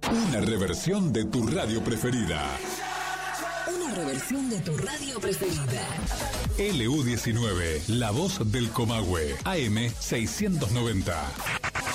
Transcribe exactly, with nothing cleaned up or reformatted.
Una reversión de tu radio preferida. Una reversión de tu radio preferida. L U diecinueve, la voz del Comahue, A M seiscientos noventa.